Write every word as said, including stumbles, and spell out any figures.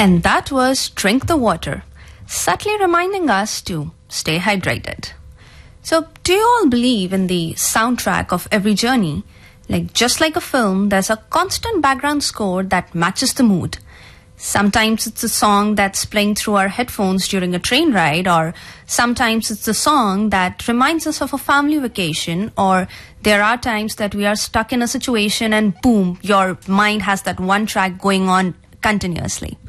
And that was Drink the Water, subtly reminding us to stay hydrated. So, do you all believe in the soundtrack of every journey? Like, just like a film, there's a constant background score that matches the mood. Sometimes it's a song that's playing through our headphones during a train ride, or sometimes it's a song that reminds us of a family vacation, or there are times that we are stuck in a situation and boom, your mind has that one track going on continuously.